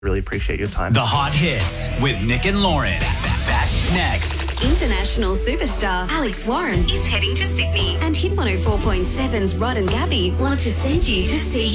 Really appreciate your time. The Hot Hits with Nick and Lauren. Back next. International superstar Alex Warren is heading to Sydney, and Hit 104.7's Rod and Gabby want to send you to see